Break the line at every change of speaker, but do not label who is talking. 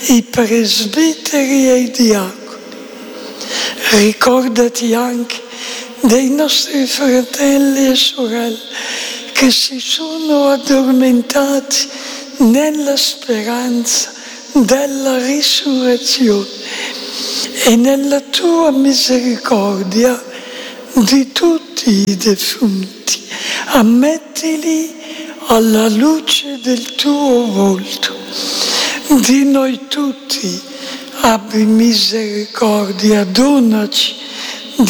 i presbiteri e i diaconi. Ricordati anche dei nostri fratelli e sorelle che si sono addormentati nella speranza della risurrezione e nella tua misericordia di tutti i defunti. Ammettili alla luce del tuo volto. Di noi tutti abbi misericordia, donaci